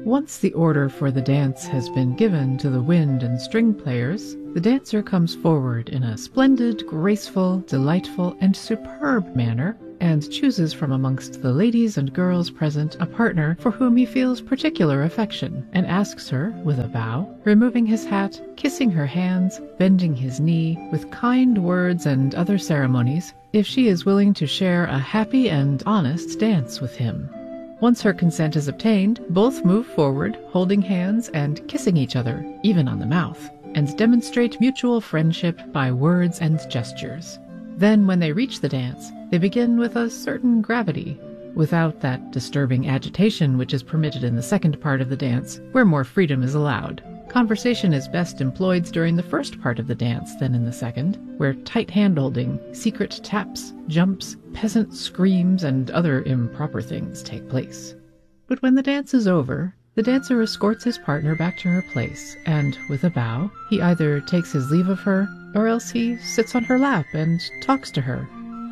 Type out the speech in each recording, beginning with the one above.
Once the order for the dance has been given to the wind and string players, the dancer comes forward in a splendid, graceful, delightful, and superb manner, and chooses from amongst the ladies and girls present a partner for whom he feels particular affection, and asks her, with a bow, removing his hat, kissing her hands, bending his knee, with kind words and other ceremonies, if she is willing to share a happy and honest dance with him. Once her consent is obtained, both move forward, holding hands and kissing each other, even on the mouth, and demonstrate mutual friendship by words and gestures. Then, when they reach the dance, they begin with a certain gravity, without that disturbing agitation which is permitted in the second part of the dance, where more freedom is allowed. Conversation is best employed during the first part of the dance than in the second, where tight hand-holding, secret taps, jumps, peasant screams, and other improper things take place. But when the dance is over, the dancer escorts his partner back to her place, and, with a bow, he either takes his leave of her, or else he sits on her lap and talks to her.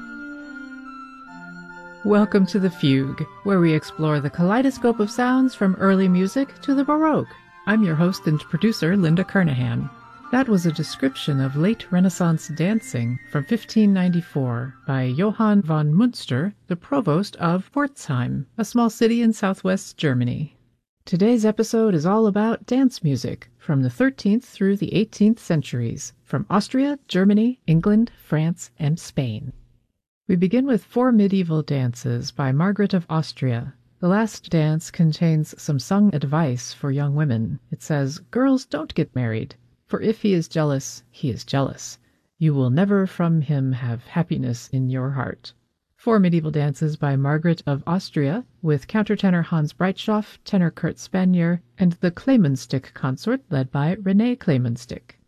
Welcome to the Fugue, where we explore the kaleidoscope of sounds from early music to the Baroque. I'm your host and producer, Linda Kernahan. That was a description of late Renaissance dancing from 1594 by Johann von Münster, the provost of Pforzheim, a small city in southwest Germany. Today's episode is all about dance music from the 13th through the 18th centuries, from Austria, Germany, England, France, and Spain. We begin with 4 medieval dances by Margaret of Austria. The last dance contains some sung advice for young women. It says, "Girls, don't get married, for if he is jealous, he is jealous. You will never from him have happiness in your heart." 4 medieval dances by Margaret of Austria, with countertenor Hans Breitschoff, tenor Kurt Spanier, and the Klemenstick consort led by René Klemenstick.